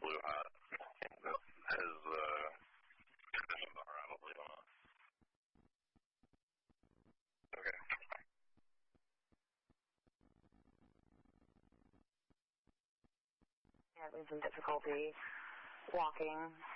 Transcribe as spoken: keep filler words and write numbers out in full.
blue hot. His uh, conditions are, I don't believe him. Okay. Having some difficulty walking.